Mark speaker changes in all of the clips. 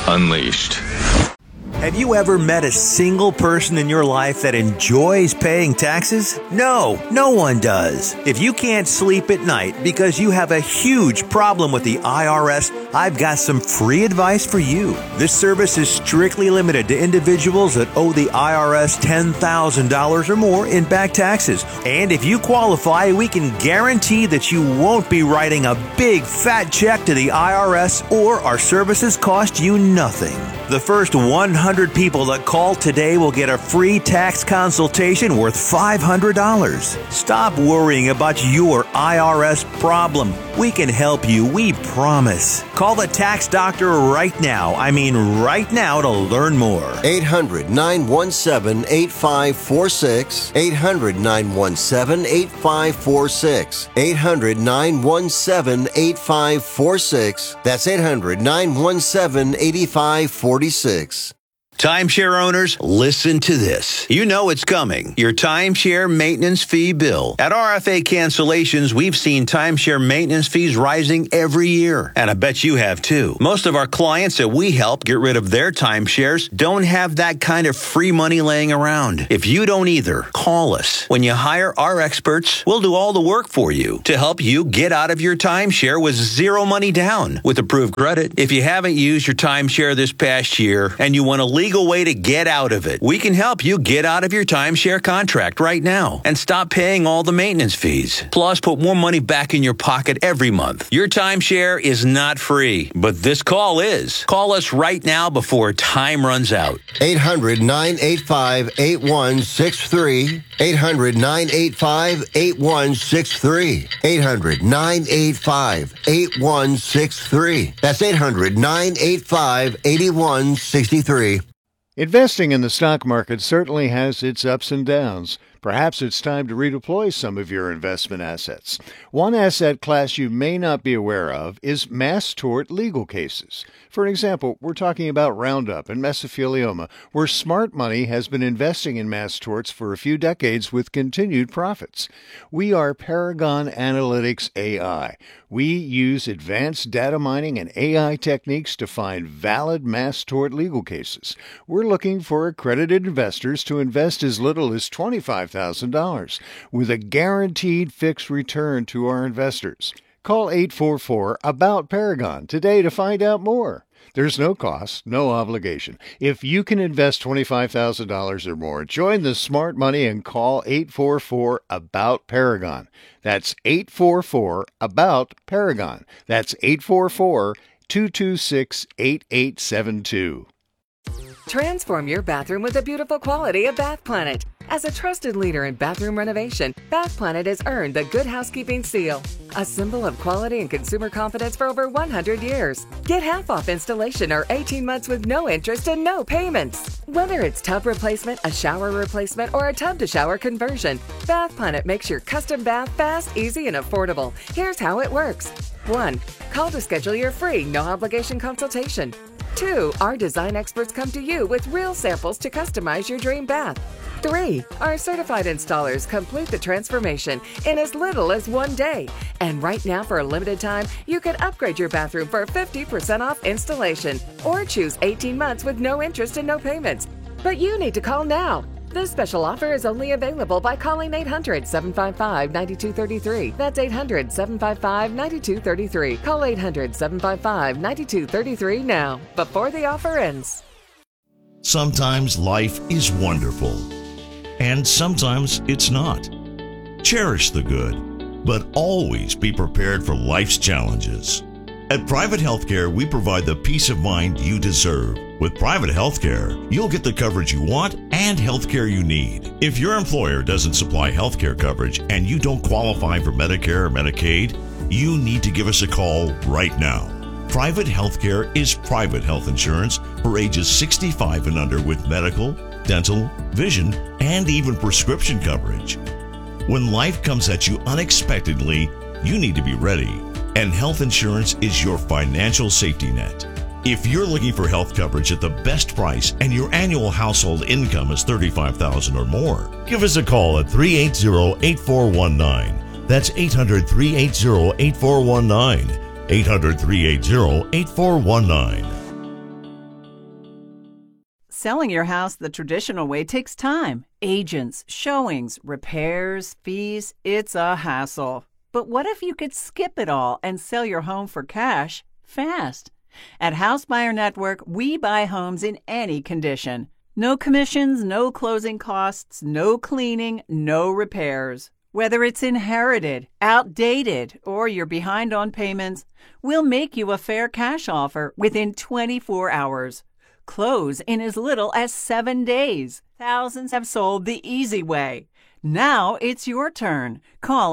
Speaker 1: Unleashed.
Speaker 2: Have you ever met a single person in your life that enjoys paying taxes? No, no one does. If you can't sleep at night because you have a huge problem with the IRS, I've got some free advice for you. This service is strictly limited to individuals that owe the IRS $10,000 or more in back taxes. And if you qualify, we can guarantee that you won't be writing a big fat check to the IRS, or our services cost you nothing. The first 100 people that call today will get a free tax consultation worth $500. Stop worrying about your IRS problem. We can help you, we promise. Call the tax doctor right now. I mean right now, to learn more.
Speaker 3: 800-917-8546. 800-917-8546. 800-917-8546. That's 800-917-8546.
Speaker 2: Timeshare owners, listen to this. You know it's coming. Your timeshare maintenance fee bill. At RFA Cancellations, we've seen timeshare maintenance fees rising every year. And I bet you have too. Most of our clients that we help get rid of their timeshares don't have that kind of free money laying around. If you don't either, call us. When you hire our experts, we'll do all the work for you to help you get out of your timeshare with zero money down with approved credit. If you haven't used your timeshare this past year and you want a legal way to get out of it, we can help you get out of your timeshare contract right now and stop paying all the maintenance fees. Plus, put more money back in your pocket every month. Your timeshare is not free, but this call is. Call us right now before time runs out.
Speaker 3: 800-985-8163. 800-985-8163. 800-985-8163. That's 800-985-8163.
Speaker 4: Investing in the stock market certainly has its ups and downs. Perhaps it's time to redeploy some of your investment assets. One asset class you may not be aware of is mass tort legal cases. For example, we're talking about Roundup and mesothelioma, where smart money has been investing in mass torts for a few decades with continued profits. We are Paragon Analytics AI. We use advanced data mining and AI techniques to find valid mass tort legal cases. We're looking for accredited investors to invest as little as $25,000 with a guaranteed fixed return to our investors. Call 844-ABOUT-PARAGON today to find out more. There's no cost, no obligation. If you can invest $25,000 or more, join the smart money and call 844-ABOUT-PARAGON. That's 844-ABOUT-PARAGON. That's 844-226-8872.
Speaker 5: Transform your bathroom with the beautiful quality of Bath Planet. As a trusted leader in bathroom renovation, Bath Planet has earned the Good Housekeeping seal, a symbol of quality and consumer confidence for over 100 years. Get half off installation or 18 months with no interest and no payments. Whether it's tub replacement, a shower replacement, or a tub-to-shower conversion, Bath Planet makes your custom bath fast, easy, and affordable. Here's how it works. 1. Call to schedule your free, no-obligation consultation. 2. Our design experts come to you with real samples to customize your dream bath. 3. Our certified installers complete the transformation in as little as 1 day. And right now, for a limited time, you can upgrade your bathroom for 50% off installation or choose 18 months with no interest and no payments. But you need to call now. This special offer is only available by calling 800-755-9233. That's 800-755-9233. Call 800-755-9233 now, before the offer ends.
Speaker 6: Sometimes life is wonderful, and sometimes it's not. Cherish the good, but always be prepared for life's challenges. At Private Healthcare, we provide the peace of mind you deserve. With Private Healthcare, you'll get the coverage you want and healthcare you need. If your employer doesn't supply healthcare coverage and you don't qualify for Medicare or Medicaid, you need to give us a call right now. Private Healthcare is private health insurance for ages 65 and under with medical, dental, vision, and even prescription coverage. When life comes at you unexpectedly, you need to be ready. And health insurance is your financial safety net. If you're looking for health coverage at the best price and your annual household income is $35,000 or more, give us a call at 380-8419. That's 800-380-8419. 800-380-8419.
Speaker 1: Selling your house the traditional way takes time. Agents, showings, repairs, fees. It's a hassle. But what if you could skip it all and sell your home for cash fast? At House Buyer Network, we buy homes in any condition. No commissions, no closing costs, no cleaning, no repairs. Whether it's inherited, outdated, or you're behind on payments, we'll make you a fair cash offer within 24 hours. Close in as little as 7 days. Thousands have sold the easy way. Now it's your turn. Call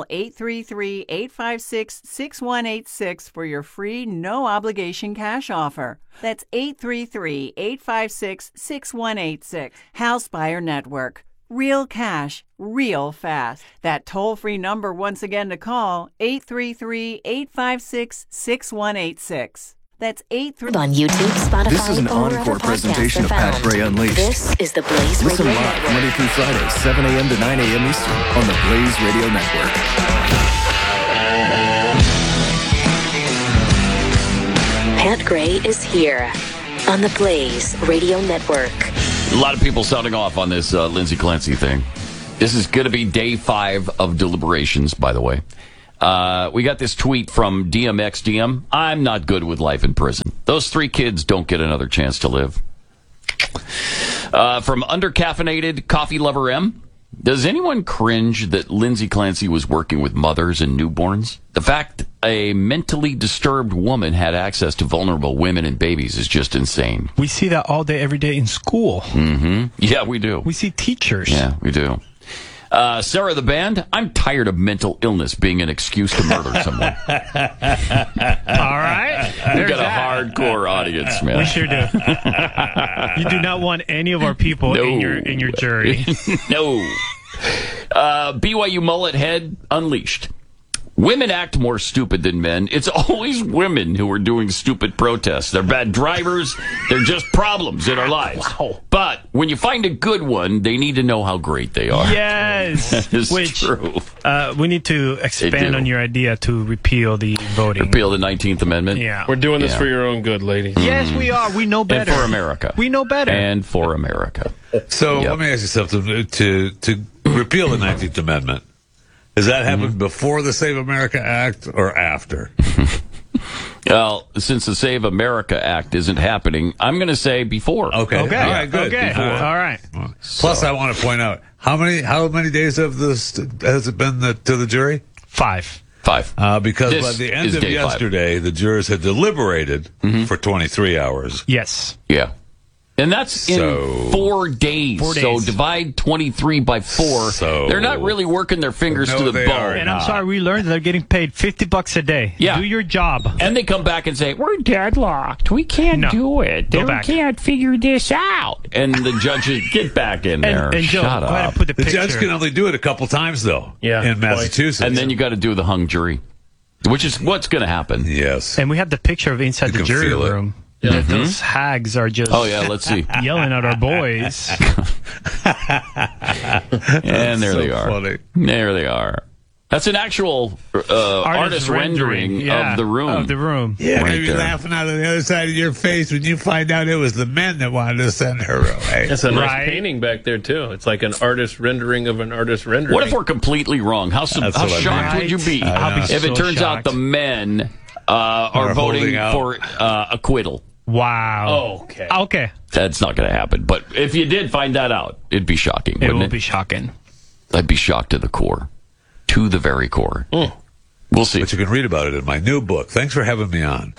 Speaker 1: 833-856-6186 for your free, no-obligation cash offer. That's 833-856-6186. House Buyer Network. Real cash, real fast. That toll-free number once again to call, 833-856-6186. That's 833.
Speaker 7: On YouTube, Spotify,
Speaker 8: This is an
Speaker 7: or
Speaker 8: encore
Speaker 7: wherever
Speaker 8: presentation of
Speaker 7: podcasts are
Speaker 8: Pat
Speaker 7: found.
Speaker 8: Gray Unleashed.
Speaker 7: This is the Blaze
Speaker 8: Listen
Speaker 7: Radio
Speaker 8: live
Speaker 7: Network.
Speaker 8: Monday through Friday, 7 a.m. to 9 a.m. Eastern on the Blaze Radio Network.
Speaker 7: Pat Gray is here on the Blaze Radio Network.
Speaker 9: A lot of people sounding off on this Lindsay Clancy thing. This is going to be day 5 of deliberations, by the way. We got this tweet from DMXDM. I'm not good with life in prison. Those 3 kids don't get another chance to live. From undercaffeinated coffee lover M. Does anyone cringe that Lindsay Clancy was working with mothers and newborns? The fact a mentally disturbed woman had access to vulnerable women and babies is just insane.
Speaker 10: We see that all day, every day in school.
Speaker 9: Mm-hmm. Yeah, we do.
Speaker 10: We see teachers.
Speaker 9: Yeah, we do. Sarah the Band, I'm tired of mental illness being an excuse to murder someone.
Speaker 10: All right.
Speaker 9: We've got a hardcore audience, man.
Speaker 10: We sure do. You do not want any of our people in your jury.
Speaker 9: No. BYU mullet head unleashed. Women act more stupid than men. It's always women who are doing stupid protests. They're bad drivers. They're just problems in our lives. Wow. But when you find a good one, they need to know how great they are.
Speaker 10: Yes.
Speaker 9: That is true.
Speaker 10: We need to expand on your idea to repeal the voting.
Speaker 9: Repeal the 19th Amendment.
Speaker 10: Yeah.
Speaker 11: We're doing this for your own good, ladies.
Speaker 10: Yes, we are. We know better.
Speaker 9: And for America.
Speaker 10: We know better.
Speaker 9: And for America.
Speaker 12: So let me ask you something. To repeal the 19th Amendment, does that happen before the Save America Act or after?
Speaker 9: Well, since the Save America Act isn't happening, I'm going to say before.
Speaker 12: Okay.
Speaker 10: Okay.
Speaker 12: All right, good.
Speaker 10: Okay.
Speaker 12: Before.
Speaker 10: All right.
Speaker 12: Plus, I want to point out, how many days of this has it been to the jury?
Speaker 10: 5.
Speaker 9: 5.
Speaker 12: Because
Speaker 9: This
Speaker 12: by the end
Speaker 9: is
Speaker 12: of
Speaker 9: day 5.
Speaker 12: yesterday, the jurors had deliberated for 23 hours.
Speaker 10: Yes.
Speaker 9: Yeah. And that's in 4 days.
Speaker 10: 4 days.
Speaker 9: So divide 23 by 4.
Speaker 12: So-
Speaker 9: they're not really working their fingers
Speaker 12: No,
Speaker 9: to the
Speaker 12: they
Speaker 9: bone.
Speaker 12: are
Speaker 10: And I'm sorry, we learned they're getting paid $50 a day.
Speaker 9: Yeah.
Speaker 10: Do your job.
Speaker 9: And they come back and say, we're deadlocked. We can't do it.
Speaker 10: Go
Speaker 9: We
Speaker 10: back.
Speaker 9: can't figure this out. And the judges, get back in there.
Speaker 10: And Joe,
Speaker 9: Shut
Speaker 10: go ahead
Speaker 9: up.
Speaker 10: and put the
Speaker 12: The
Speaker 10: picture.
Speaker 12: judge can only do it a couple times, though, in Massachusetts.
Speaker 9: And then you got to do the hung jury, which is what's going to happen.
Speaker 12: Yes.
Speaker 10: And we have the picture of inside
Speaker 12: You
Speaker 10: the
Speaker 12: can
Speaker 10: jury
Speaker 12: feel it.
Speaker 10: room. That those hags are just
Speaker 9: Oh, yeah, let's see.
Speaker 10: yelling at our boys.
Speaker 9: And there
Speaker 12: so
Speaker 9: they are.
Speaker 12: funny.
Speaker 9: There they are. That's an actual artist rendering
Speaker 10: yeah,
Speaker 9: of the room.
Speaker 10: Of the room.
Speaker 12: Yeah,
Speaker 9: Right
Speaker 12: maybe
Speaker 9: there.
Speaker 12: laughing out of the other side of your face when you find out it was the men that wanted to send her away.
Speaker 11: It's a nice
Speaker 10: Right.
Speaker 11: painting back there, too. It's like an artist rendering of an artist rendering.
Speaker 9: What if we're completely wrong? How
Speaker 12: what I
Speaker 9: shocked
Speaker 10: mean.
Speaker 9: would you be
Speaker 10: I'll be
Speaker 9: if
Speaker 10: so
Speaker 9: it turns out
Speaker 10: shocked.
Speaker 9: the men are voting
Speaker 12: holding out.
Speaker 9: for acquittal?
Speaker 10: Wow.
Speaker 11: Oh, okay.
Speaker 10: Okay.
Speaker 9: That's not going to happen. But if you did find that out, it'd be shocking,
Speaker 10: It
Speaker 9: wouldn't
Speaker 10: will
Speaker 9: it?
Speaker 10: be shocking.
Speaker 9: I'd be shocked to the core. To the very core. We'll see.
Speaker 12: But you can read about it in my new book. Thanks for having me on.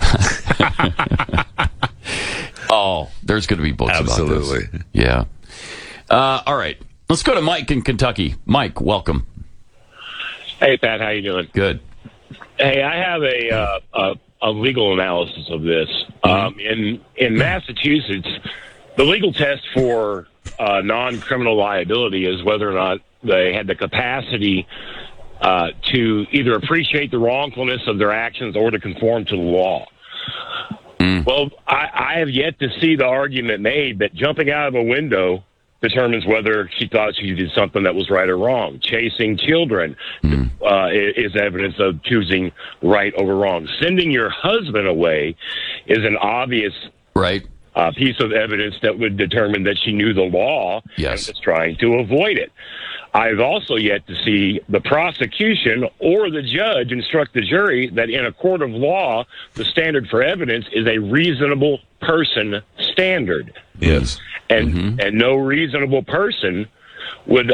Speaker 9: Oh, there's going to be books about
Speaker 12: Absolutely.
Speaker 9: this. Yeah. All right. Let's go to Mike in Kentucky. Mike, welcome.
Speaker 13: Hey, Pat, how you doing?
Speaker 9: Good.
Speaker 13: Hey, I have a legal analysis of this. In Massachusetts, the legal test for non-criminal liability is whether or not they had the capacity to either appreciate the wrongfulness of their actions or to conform to the law. Well, I have yet to see the argument made that jumping out of a window determines whether she thought she did something that was right or wrong. Chasing children is evidence of choosing right over wrong. Sending your husband away is an obvious
Speaker 9: Right.
Speaker 13: piece of evidence that would determine that she knew the law
Speaker 9: Yes.
Speaker 13: and was trying to avoid it. I've also yet to see the prosecution or the judge instruct the jury that in a court of law, the standard for evidence is a reasonable person standard.
Speaker 12: Yes.
Speaker 13: And no reasonable person would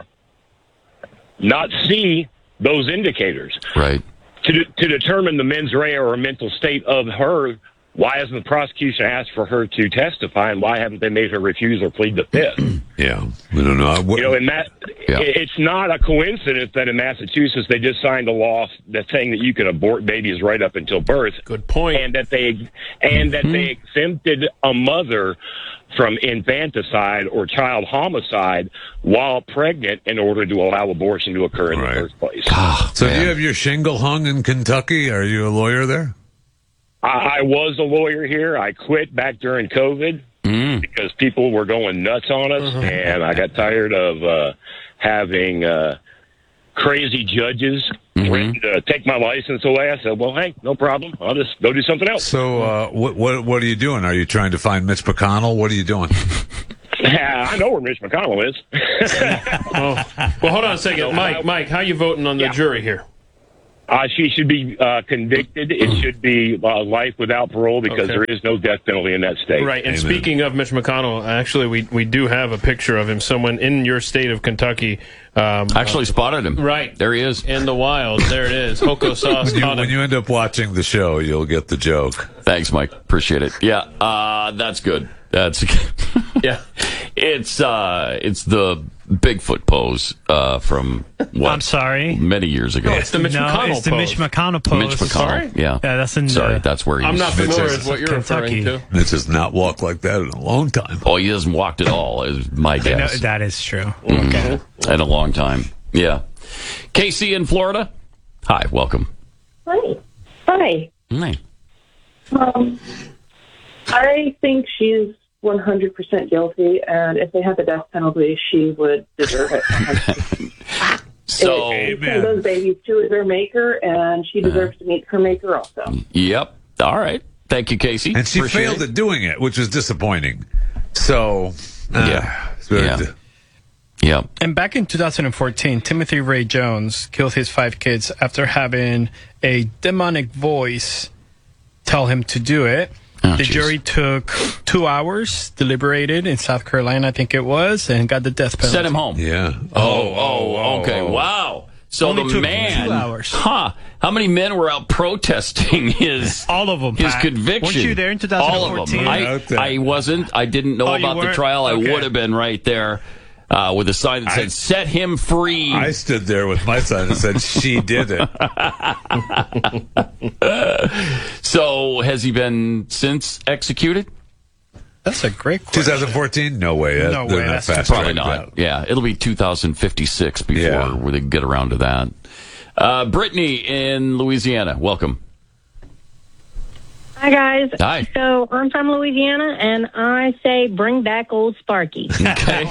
Speaker 13: not see those indicators.
Speaker 9: Right.
Speaker 13: To determine the mens rea or mental state of her, why hasn't the prosecution asked for her to testify, and why haven't they made her refuse or plead the fifth?
Speaker 12: Yeah, we don't know.
Speaker 13: It's not a coincidence that in Massachusetts they just signed a law that's saying that you can abort babies right up until birth.
Speaker 11: Good point.
Speaker 13: And that they exempted a mother from infanticide or child homicide while pregnant in order to allow abortion to occur in the first place.
Speaker 12: So do you have your shingle hung in Kentucky? Are you a lawyer there?
Speaker 13: I was a lawyer here. I quit back during COVID because people were going nuts on us, and I got tired of having crazy judges ready to take my license away. I said, well, hey, no problem. I'll just go do something else.
Speaker 12: So what are you doing? Are you trying to find Mitch McConnell? What are you doing?
Speaker 13: I know where Mitch McConnell is.
Speaker 11: Well, hold on a second. Mike, how you voting on the jury here?
Speaker 13: She should be convicted. It should be life without parole because there is no death penalty in that state.
Speaker 11: Right. And speaking of Mitch McConnell, actually, we do have a picture of him. Someone in your state of Kentucky
Speaker 9: actually spotted him.
Speaker 11: Right.
Speaker 9: There he is.
Speaker 11: In the wild. There it is. Hoko sauce.
Speaker 12: When you end up watching the show, you'll get the joke.
Speaker 9: Thanks, Mike. Appreciate it. Yeah, that's good. That's
Speaker 11: yeah.
Speaker 9: It's the Bigfoot pose from what?
Speaker 10: I'm sorry.
Speaker 9: Many years ago.
Speaker 11: No, it's the Mitch McConnell
Speaker 10: it's the
Speaker 11: pose.
Speaker 10: Mitch McConnell pose.
Speaker 9: Mitch McConnell.
Speaker 11: Sorry?
Speaker 9: Yeah.
Speaker 10: That's in.
Speaker 9: That's where he
Speaker 11: I'm
Speaker 9: was.
Speaker 11: not familiar with what you're
Speaker 10: Kentucky.
Speaker 11: referring to.
Speaker 12: Mitch has not walked like that in a long time.
Speaker 9: Oh, he hasn't walked at all, is my guess.
Speaker 10: That is true.
Speaker 9: In a long time. Yeah. Casey in Florida. Hi, welcome.
Speaker 14: Hi.
Speaker 9: Hi.
Speaker 14: I think she's 100% guilty, and if they had the death penalty, she would deserve it.
Speaker 9: So,
Speaker 14: send those babies to their maker, and she deserves to meet her maker also.
Speaker 9: Yep. All right. Thank you, Casey.
Speaker 12: And she
Speaker 9: Appreciate
Speaker 12: failed
Speaker 9: it.
Speaker 12: at doing it, which was disappointing. So,
Speaker 9: Yeah.
Speaker 10: And back in 2014, Timothy Ray Jones killed his 5 kids after having a demonic voice tell him to do it. The jury took 2 hours, deliberated in South Carolina, I think it was, and got the death penalty.
Speaker 9: Sent him home.
Speaker 12: Yeah.
Speaker 9: Okay. Wow. So
Speaker 10: Only
Speaker 9: the
Speaker 10: took
Speaker 9: man,
Speaker 10: 2 hours.
Speaker 9: How many men were out protesting his
Speaker 10: all of them?
Speaker 9: his
Speaker 10: Pat.
Speaker 9: conviction?
Speaker 10: Weren't you there in 2014?
Speaker 9: All of them. I wasn't. I didn't know
Speaker 10: you
Speaker 9: about the
Speaker 10: weren't?
Speaker 9: trial. I
Speaker 10: Okay.
Speaker 9: would have been right there with a sign that said "Set him free."
Speaker 12: I stood there with my sign that said, "She did it."
Speaker 9: So has he been since executed?
Speaker 10: That's a great question.
Speaker 12: 2014? No way.
Speaker 10: No
Speaker 12: They're
Speaker 10: way.
Speaker 12: not
Speaker 10: That's
Speaker 12: fast
Speaker 9: Probably
Speaker 12: tracked
Speaker 9: not.
Speaker 12: out.
Speaker 9: Yeah, it'll be 2056 before they get around to that. Brittany in Louisiana, welcome.
Speaker 15: Hi, guys.
Speaker 9: Hi.
Speaker 15: So I'm from Louisiana, and I say bring back old Sparky.
Speaker 9: Okay.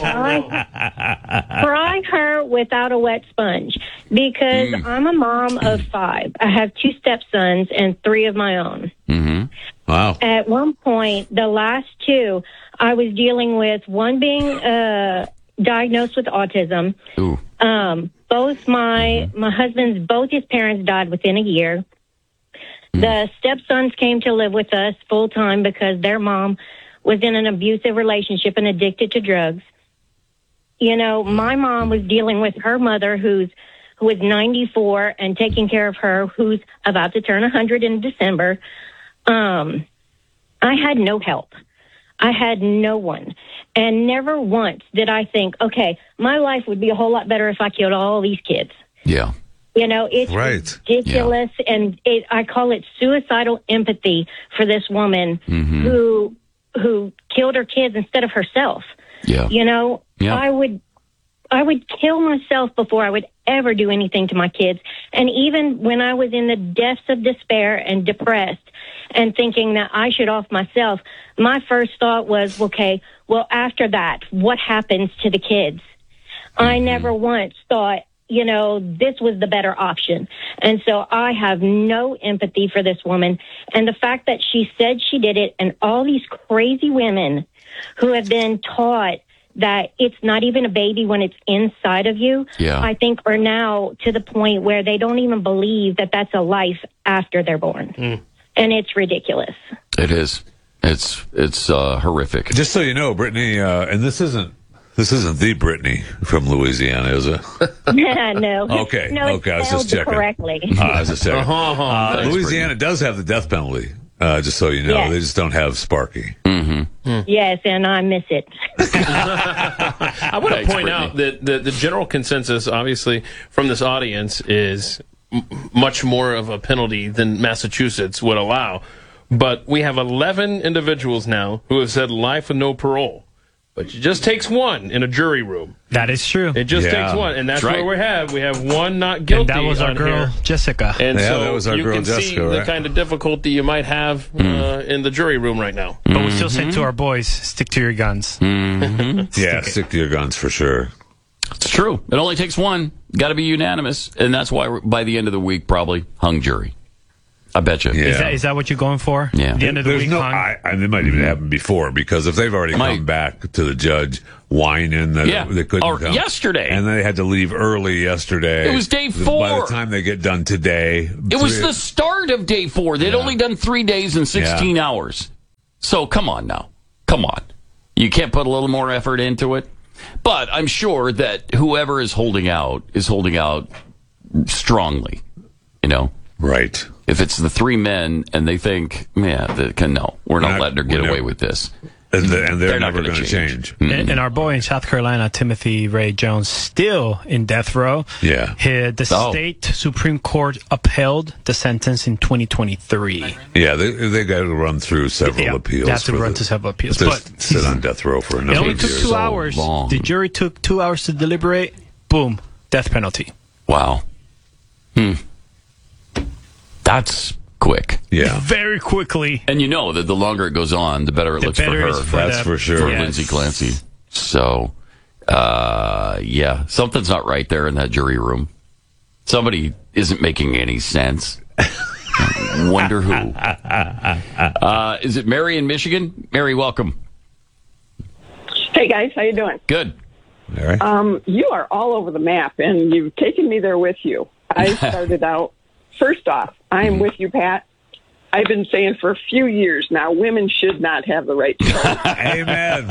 Speaker 15: Fry her without a wet sponge because I'm a mom of 5. I have 2 stepsons and 3 of my own.
Speaker 9: Mm-hmm.
Speaker 12: Wow.
Speaker 15: At one point, the last 2, I was dealing with one being diagnosed with autism.
Speaker 9: Ooh.
Speaker 15: Both my husband's, both his parents died within a year. The stepsons came to live with us full time because their mom was in an abusive relationship and addicted to drugs. You know, my mom was dealing with her mother who is 94 and taking care of her, who's about to turn 100 in December. I had no help. I had no one. And never once did I think, okay, my life would be a whole lot better if I killed all these kids.
Speaker 9: Yeah.
Speaker 15: You know, it's ridiculous, and I call it suicidal empathy for this woman who killed her kids instead of herself.
Speaker 9: Yeah.
Speaker 15: You know, I would kill myself before I would ever do anything to my kids. And even when I was in the depths of despair and depressed and thinking that I should off myself, my first thought was, okay, well, after that, what happens to the kids? I never once thought, this was the better option. And so I have no empathy for this woman. And the fact that she said she did it, and all these crazy women who have been taught that it's not even a baby when it's inside of you, I think are now to the point where they don't even believe that that's a life after they're born. And it's ridiculous.
Speaker 9: It is. It's horrific.
Speaker 12: Just so you know, Brittany, and this isn't the Brittany from Louisiana, is it?
Speaker 15: No.
Speaker 12: Okay.
Speaker 15: No,
Speaker 12: okay. I was just checking.
Speaker 15: Correctly.
Speaker 12: I was just checking. Louisiana does have the death penalty. Just so you know,
Speaker 15: Yes.
Speaker 12: they just don't have Sparky.
Speaker 15: Yes, and I miss it.
Speaker 11: I want to point out that the general consensus, obviously, from this audience is much more of a penalty than Massachusetts would allow. But we have 11 individuals now who have said life with no parole. But it just takes one in a jury room.
Speaker 10: That is true.
Speaker 11: It just takes one, and that's where we have one not guilty.
Speaker 10: And that was our girl,
Speaker 11: here.
Speaker 10: Jessica.
Speaker 11: And so
Speaker 12: that was our
Speaker 11: you
Speaker 12: girl
Speaker 11: can
Speaker 12: Jessica,
Speaker 11: see the kind of difficulty you might have in the jury room right now.
Speaker 10: But we still say to our boys, stick to your guns.
Speaker 12: Yeah, stick to your guns for sure.
Speaker 9: It's true. It only takes one. Got to be unanimous, and that's why by the end of the week, probably hung jury. I bet you.
Speaker 12: Yeah.
Speaker 10: Is that what you're going for?
Speaker 9: Yeah.
Speaker 10: The end of the week, hung?
Speaker 12: It might even happen before, because if they've already come back to the judge whining that they couldn't come.
Speaker 9: Yesterday.
Speaker 12: And they had to leave early yesterday.
Speaker 9: It was day 4.
Speaker 12: By the time they get done today.
Speaker 9: It was the start of day 4. They'd only done 3 days and 16 hours. So come on now. Come on. You can't put a little more effort into it? But I'm sure that whoever is holding out strongly,
Speaker 12: Right.
Speaker 9: If it's the 3 men and they think, no, we're not letting her get away with this.
Speaker 12: And they're
Speaker 9: not
Speaker 12: never
Speaker 9: going to
Speaker 12: change.
Speaker 10: And our boy in South Carolina, Timothy Ray Jones, still in death row.
Speaker 12: Yeah.
Speaker 10: The state Supreme Court upheld the sentence in 2023.
Speaker 12: Yeah, they got to run through several appeals.
Speaker 10: They have to run to several appeals.
Speaker 12: But sit on death row for a number of years.
Speaker 10: It only took 2 hours. The jury took 2 hours to deliberate. Boom. Death penalty.
Speaker 9: Wow. That's quick.
Speaker 12: Yeah.
Speaker 10: Very quickly.
Speaker 9: And you know that the longer it goes on, the better it looks for her.
Speaker 12: That's for sure.
Speaker 9: For Lindsay Clancy. So, something's not right there in that jury room. Somebody isn't making any sense. Wonder who. Is it Mary in Michigan? Mary, welcome.
Speaker 16: Hey, guys. How you doing?
Speaker 9: Good.
Speaker 12: Mary?
Speaker 16: You are all over the map, and you've taken me there with you. I started out, first off, I'm with you, Pat. I've been saying for a few years now, women should not have the right to vote.
Speaker 12: Amen.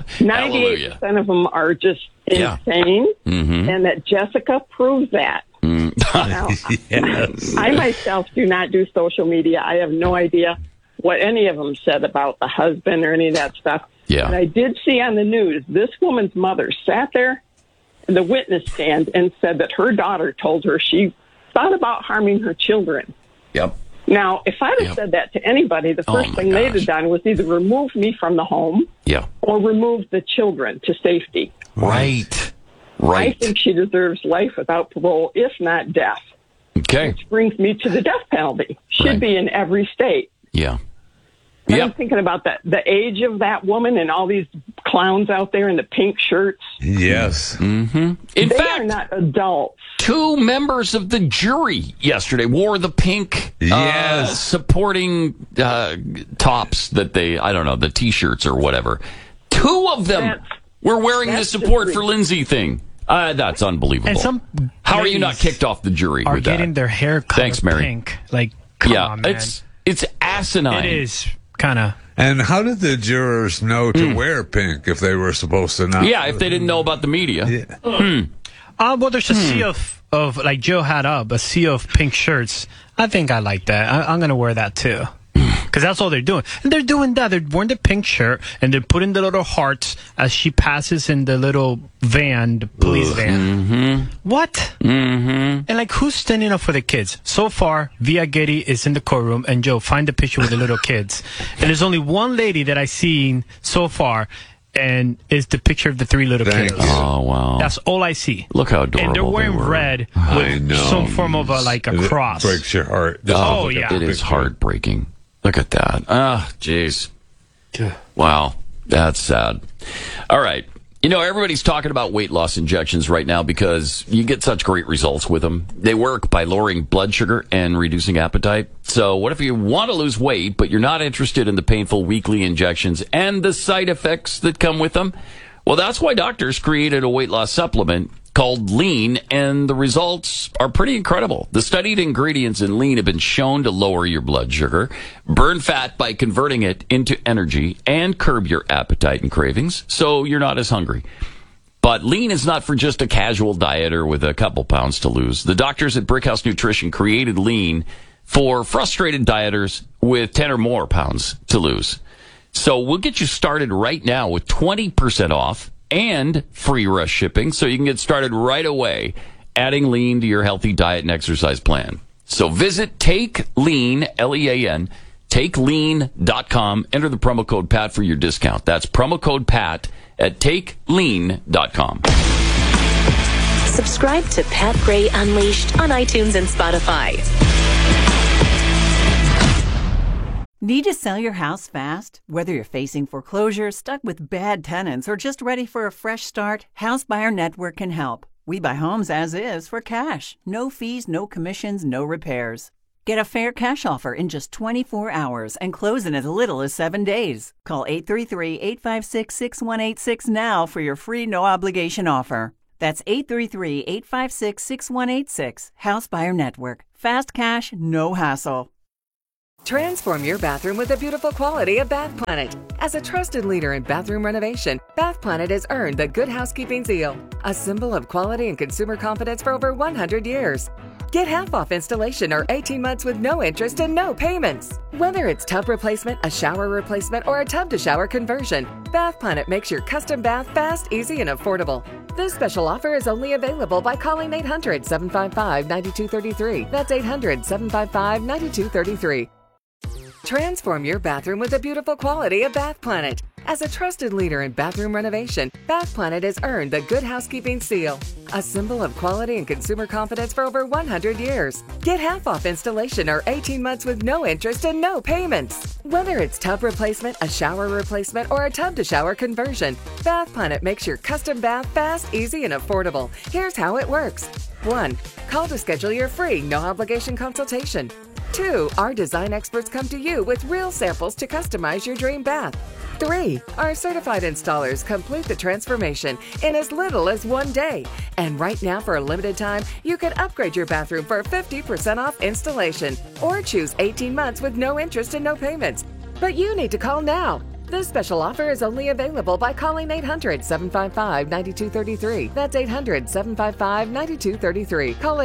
Speaker 16: 98% of them are just insane, and that Jessica proves that. Now,
Speaker 12: Yes.
Speaker 16: I myself do not do social media. I have no idea what any of them said about the husband or any of that stuff.
Speaker 9: Yeah.
Speaker 16: But I did see on the news, this woman's mother sat there in the witness stand and said that her daughter told her she thought about harming her children.
Speaker 9: Yep.
Speaker 16: Now, if I'd have said that to anybody, the first thing they'd have done was either remove me from the home or remove the children to safety.
Speaker 9: Right.
Speaker 16: I think she deserves life without parole, if not death.
Speaker 9: Okay.
Speaker 16: Which brings me to the death penalty. Should be in every state.
Speaker 9: Yeah.
Speaker 16: And I'm thinking about the age of that woman and all these clowns out there in the pink shirts.
Speaker 12: Yes.
Speaker 9: In
Speaker 16: they
Speaker 9: fact,
Speaker 16: are not adults.
Speaker 9: 2 members of the jury yesterday wore the pink supporting tops that the T-shirts or whatever. 2 of them were wearing the support for Lindsay thing. That's unbelievable.
Speaker 10: And some
Speaker 9: How are you not kicked off the jury
Speaker 10: are
Speaker 9: with that?
Speaker 10: getting their hair colored
Speaker 9: Thanks, Mary.
Speaker 10: pink. Like, come on, man.
Speaker 9: It's asinine.
Speaker 10: It is kind of.
Speaker 12: And how did the jurors know to wear pink if they were supposed to not?
Speaker 9: Yeah, if they didn't know about the media.
Speaker 10: Well, there's a sea of like Joe had up, a sea of pink shirts. I think I like that. I'm going to wear that too. Because that's all they're doing. And they're doing that. They're wearing the pink shirt, and they're putting the little hearts as she passes in the little van, the police van. What? And like, who's standing up for the kids? So far, Via Getty is in the courtroom, and Joe, find the picture with the little kids. And there's only one lady that I've seen so far, and it's the picture of the 3 little kids.
Speaker 9: Oh, wow.
Speaker 10: That's all I see.
Speaker 9: Look how adorable
Speaker 10: And they're wearing
Speaker 9: they were.
Speaker 10: red with some form of a cross.
Speaker 12: It breaks your heart.
Speaker 10: Oh, yeah.
Speaker 9: It is heartbreaking. Look at that. Ah, jeez. Wow. That's sad. All right. You know, everybody's talking about weight loss injections right now because you get such great results with them. They work by lowering blood sugar and reducing appetite. So what if you want to lose weight, but you're not interested in the painful weekly injections and the side effects that come with them? Well, that's why doctors created a weight loss supplement called Lean, and the results are pretty incredible. The studied ingredients in Lean have been shown to lower your blood sugar, burn fat by converting it into energy, and curb your appetite and cravings, so you're not as hungry. But Lean is not for just a casual dieter with a couple pounds to lose. The doctors at Brickhouse Nutrition created Lean for frustrated dieters with 10 or more pounds to lose. So we'll get you started right now with 20% off and free rush shipping, so you can get started right away adding Lean to your healthy diet and exercise plan. So visit Take Lean, L-E-A-N, TakeLean.com. Enter the promo code PAT for your discount. That's promo code PAT at TakeLean.com.
Speaker 7: Subscribe to Pat Gray Unleashed on iTunes and Spotify.
Speaker 1: Need to sell your house fast? Whether you're facing foreclosure, stuck with bad tenants, or just ready for a fresh start, House Buyer Network can help. We buy homes as is for cash. No fees, no commissions, no repairs. Get a fair cash offer in just 24 hours and close in as little as 7 days. Call 833-856-6186 now for your free no-obligation offer. That's 833-856-6186. House Buyer Network. Fast cash, no hassle.
Speaker 5: Transform your bathroom with the beautiful quality of Bath Planet. As a trusted leader in bathroom renovation, Bath Planet has earned the Good Housekeeping seal, a symbol of quality and consumer confidence for over 100 years. Get half off installation or 18 months with no interest and no payments. Whether it's tub replacement, a shower replacement, or a tub-to-shower conversion, Bath Planet makes your custom bath fast, easy, and affordable. This special offer is only available by calling 800-755-9233. That's 800-755-9233. Transform your bathroom with the beautiful quality of Bath Planet. As a trusted leader in bathroom renovation, Bath Planet has earned the Good Housekeeping seal, a symbol of quality and consumer confidence for over 100 years. Get half off installation or 18 months with no interest and no payments. Whether it's tub replacement, a shower replacement, or a tub-to-shower conversion, Bath Planet makes your custom bath fast, easy, and affordable. Here's how it works. 1. Call to schedule your free, no-obligation consultation. 2. Our design experts come to you with real samples to customize your dream bath. 3. Our certified installers complete the transformation in as little as 1 day. And right now, for a limited time, you can upgrade your bathroom for 50% off installation or choose 18 months with no interest and no payments. But you need to call now. This special offer is only available by calling 800-755-9233. That's 800-755-9233. Call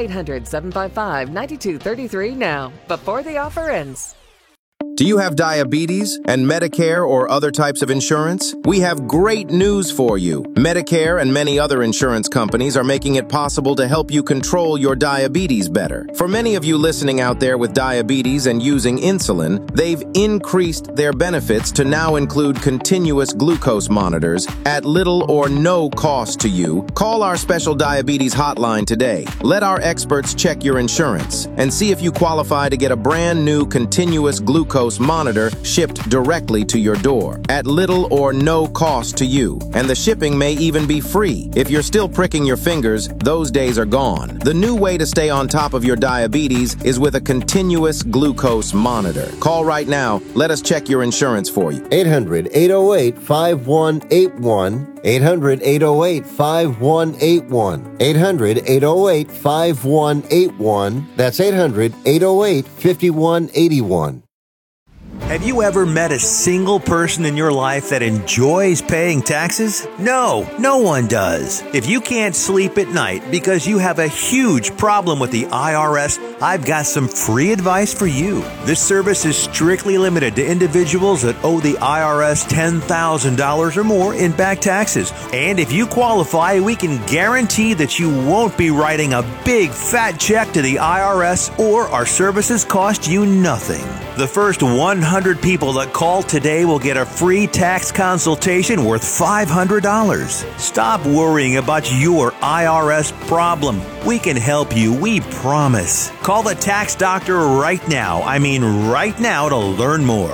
Speaker 5: 800-755-9233 now, before the offer ends.
Speaker 17: Do you have diabetes and Medicare or other types of insurance? We have great news for you. Medicare and many other insurance companies are making it possible to help you control your diabetes better. For many of you listening out there with diabetes and using insulin, they've increased their benefits to now include continuous glucose monitors at little or no cost to you. Call our special diabetes hotline today. Let our experts check your insurance and see if you qualify to get a brand new continuous glucose monitor shipped directly to your door at little or no cost to you. And the shipping may even be free. If you're still pricking your fingers, those days are gone. The new way to stay on top of your diabetes is with a continuous glucose monitor. Call right now. Let us check your insurance for you.
Speaker 3: 800-808-5181. 800-808-5181. 800-808-5181. That's 800-808-5181.
Speaker 2: Have you ever met a single person in your life that enjoys paying taxes? No, no one does. If you can't sleep at night because you have a huge problem with the IRS, I've got some free advice for you. This service is strictly limited to individuals that owe the IRS $10,000 or more in back taxes. And if you qualify, we can guarantee that you won't be writing a big fat check to the IRS, or our services cost you nothing. The first 100 100 people that call today will get a free tax consultation worth $500. Stop worrying about your IRS problem. We can help you, we promise. Call the tax doctor right now. I mean right now to learn more.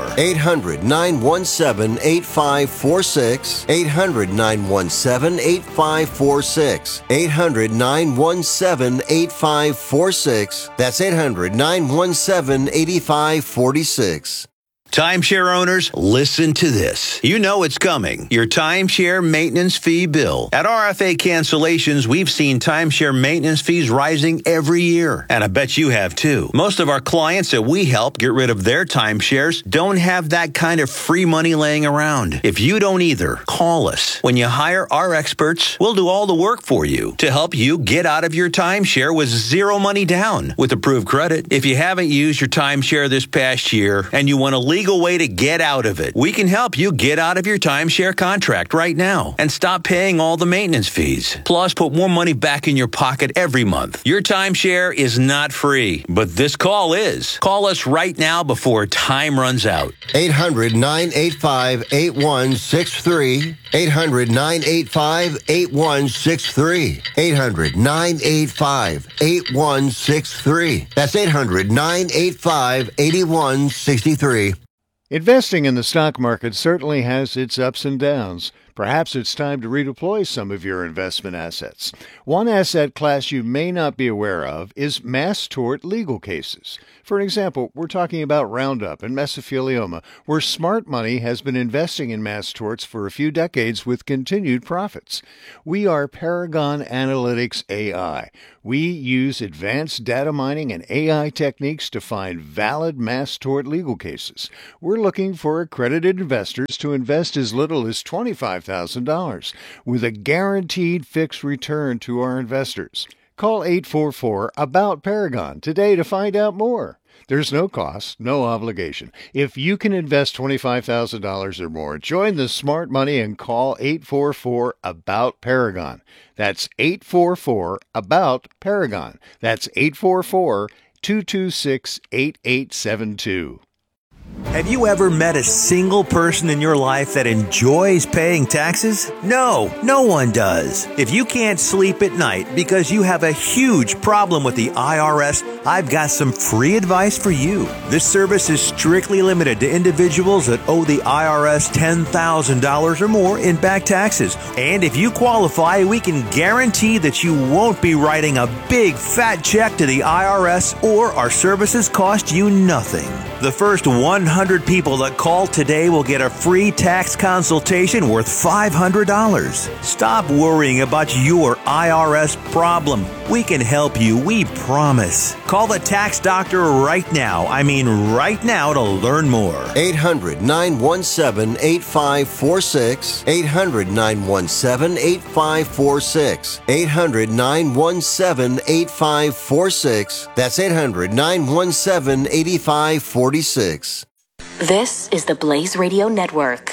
Speaker 3: 800-917-8546. 800-917-8546. 800-917-8546. That's 800-917-8546.
Speaker 2: Timeshare owners, listen to this. You know it's coming. Your timeshare maintenance fee bill. At RFA Cancellations, we've seen timeshare maintenance fees rising every year. And I bet you have too. Most of our clients that we help get rid of their timeshares don't have that kind of free money laying around. If you don't either, call us. When you hire our experts, we'll do all the work for you to help you get out of your timeshare with zero money down with approved credit. If you haven't used your timeshare this past year and you want to legal way to get out of it, we can help you get out of your timeshare contract right now and stop paying all the maintenance fees. Plus, put more money back in your pocket every month. Your timeshare is not free, but this call is. Call us right now before time runs out.
Speaker 3: 800-985-8163. 800-985-8163. 800-985-8163. That's 800-985-8163.
Speaker 4: Investing in the stock market certainly has its ups and downs. Perhaps it's time to redeploy some of your investment assets. One asset class you may not be aware of is mass tort legal cases. For example, we're talking about Roundup and mesothelioma, where smart money has been investing in mass torts for a few decades with continued profits. We are Paragon Analytics AI. We use advanced data mining and AI techniques to find valid mass tort legal cases. We're looking for accredited investors to invest as little as $25,000 with a guaranteed fixed return to our investors. Call 844-ABOUT-PARAGON today to find out more. There's no cost, no obligation. If you can invest $25,000 or more, join the smart money and call 844-ABOUT-PARAGON. That's 844-ABOUT-PARAGON. That's 844-226-8872.
Speaker 2: Have you ever met a single person in your life that enjoys paying taxes? No, no one does. If you can't sleep at night because you have a huge problem with the IRS, I've got some free advice for you. This service is strictly limited to individuals that owe the IRS $10,000 or more in back taxes. And if you qualify, we can guarantee that you won't be writing a big fat check to the IRS, or our services cost you nothing. The first 100 people that call today will get a free tax consultation worth $500. Stop worrying about your IRS problem. We can help you, we promise. Call the tax doctor right now. I mean right now to learn more.
Speaker 3: 800-917-8546. 800-917-8546. 800-917-8546. That's 800-917-8546.
Speaker 7: This is the Blaze Radio Network.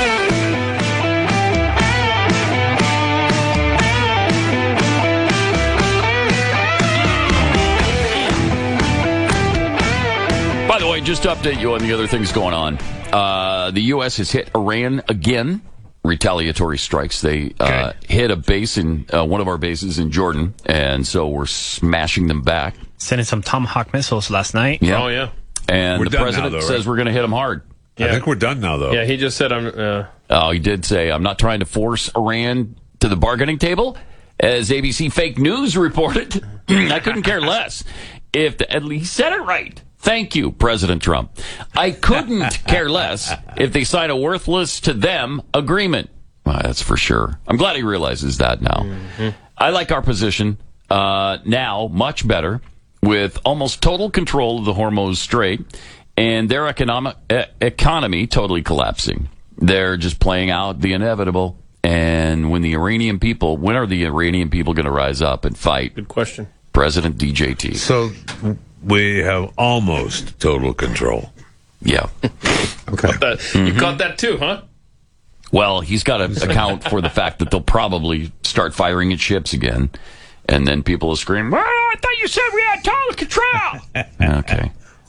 Speaker 9: By the way, just to update you on the other things going on. The U.S. has hit Iran again. Retaliatory strikes. They hit a base in one of our bases in Jordan, and so we're smashing them back.
Speaker 10: Sending some Tomahawk missiles last night.
Speaker 9: Yeah.
Speaker 11: Oh, yeah.
Speaker 9: And
Speaker 12: We're
Speaker 9: the
Speaker 12: done
Speaker 9: president
Speaker 12: now, though,
Speaker 9: says
Speaker 12: right?
Speaker 9: we're going to hit them hard.
Speaker 12: I think we're done now, though.
Speaker 11: Yeah, he just said
Speaker 9: Oh, he did say, I'm not trying to force Iran to the bargaining table. As ABC Fake News reported, I couldn't care less. At least he said it right. Thank you, President Trump. I couldn't care less if they sign a worthless to them agreement. Well, that's for sure. I'm glad he realizes that now. Mm-hmm. I like our position now much better, with almost total control of the Hormuz Strait and their economy totally collapsing. They're just playing out the inevitable. And when are the Iranian people going to rise up and fight?
Speaker 11: Good question.
Speaker 9: President DJT.
Speaker 12: So we have almost total control.
Speaker 9: Yeah.
Speaker 12: Okay.
Speaker 11: You caught that too, huh?
Speaker 9: Well, he's got to account for the fact that they'll probably start firing at ships again. And then people will scream, "Well, I thought you said we had total control." Okay.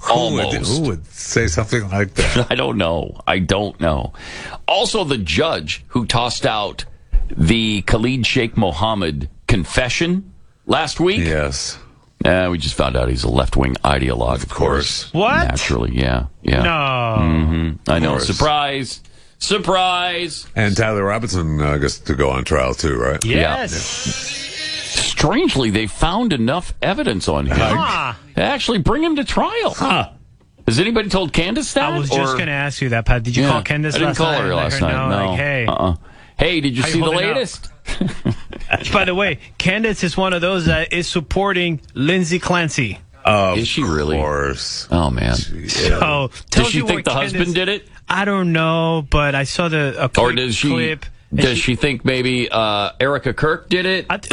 Speaker 9: Almost.
Speaker 12: Who would say something like that?
Speaker 9: I don't know. Also, the judge who tossed out the Khalid Sheikh Mohammed confession last week.
Speaker 12: Yes.
Speaker 9: We just found out he's a left-wing ideologue, of course.
Speaker 10: What?
Speaker 9: Naturally, yeah.
Speaker 10: No.
Speaker 9: Mm-hmm. I know. Surprise.
Speaker 12: And Tyler Robinson gets to go on trial, too, right?
Speaker 10: Yes.
Speaker 9: Yeah. Strangely, they found enough evidence on him to actually bring him to trial. Has anybody told Candace that?
Speaker 10: I was just going to ask you that, Pat. Did you call Candace last night?
Speaker 9: I didn't call her last night. No.
Speaker 10: Like, hey.
Speaker 9: Hey, did you see the latest?
Speaker 10: By the way, Candace is one of those that is supporting Lindsay Clancy.
Speaker 9: Is she really?
Speaker 12: Of course.
Speaker 9: Oh, man.
Speaker 10: So,
Speaker 9: does she think the husband did it?
Speaker 10: I don't know, but I saw the
Speaker 9: or does she?
Speaker 10: Clip.
Speaker 9: Does she think maybe Erica Kirk did it?
Speaker 10: I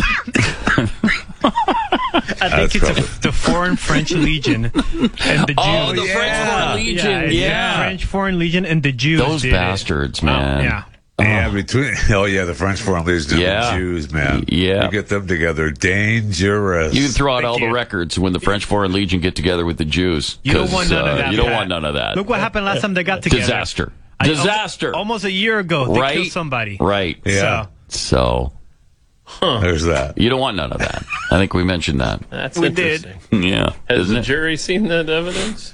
Speaker 10: think it's the Foreign French Legion and the Jews.
Speaker 9: Oh, the French Foreign Legion. Yeah.
Speaker 10: French Foreign Legion and the Jews.
Speaker 9: Those bastards, man.
Speaker 10: Yeah.
Speaker 12: Yeah, the French Foreign Legion and the Jews, man.
Speaker 9: Yeah.
Speaker 12: You get them together, dangerous.
Speaker 9: You can throw out all the records when the French Foreign Legion get together with the Jews.
Speaker 10: You don't want none of that.
Speaker 9: You don't want none of that.
Speaker 10: Look what happened last time they got together.
Speaker 9: Disaster.
Speaker 10: Almost a year ago, they killed somebody.
Speaker 9: Right.
Speaker 12: Yeah.
Speaker 9: So.
Speaker 12: There's that.
Speaker 9: You don't want none of that. I think we mentioned that.
Speaker 11: That's
Speaker 10: we
Speaker 11: interesting.
Speaker 9: Did. Yeah.
Speaker 11: Has the jury seen that evidence?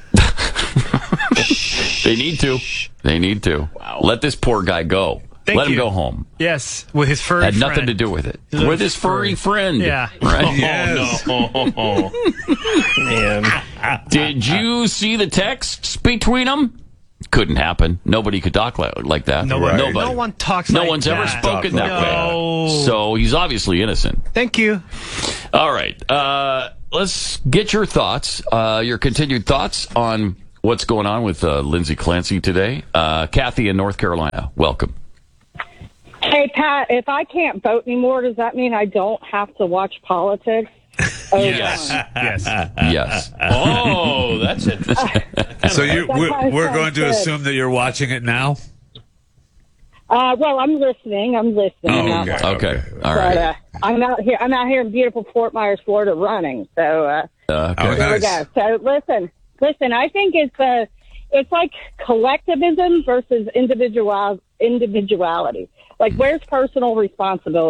Speaker 9: They need to. They need to. Wow. Let this poor guy go. Let him go home.
Speaker 10: Yes, with his furry friend.
Speaker 9: Had nothing to do with it. With his furry friend.
Speaker 10: Yeah.
Speaker 9: Right?
Speaker 12: Yes.
Speaker 11: No. Man.
Speaker 9: Did you see the texts between them? Couldn't happen. Nobody could talk like that.
Speaker 10: Nobody. No one talks like that.
Speaker 9: No one's ever spoken that way. So he's obviously innocent.
Speaker 10: Thank you.
Speaker 9: All right. Let's get your thoughts, your continued thoughts on what's going on with Lindsay Clancy today. Kathy in North Carolina, welcome.
Speaker 18: Hey, Pat, if I can't vote anymore, does that mean I don't have to watch politics?
Speaker 9: Yes.
Speaker 11: Oh, that's interesting.
Speaker 12: So we're going to assume that you're watching it now?
Speaker 18: Well, I'm listening.
Speaker 9: Oh, okay. All right.
Speaker 18: But, I'm out here in beautiful Fort Myers, Florida, running. So there we go. So listen. I think it's like collectivism versus individuality. Like, where's personal responsibility?